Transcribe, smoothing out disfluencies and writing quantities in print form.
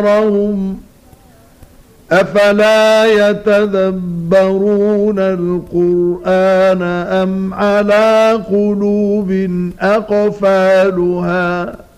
أبصارهم أفلا يتدبرون القرآن أم على قلوب أقفالها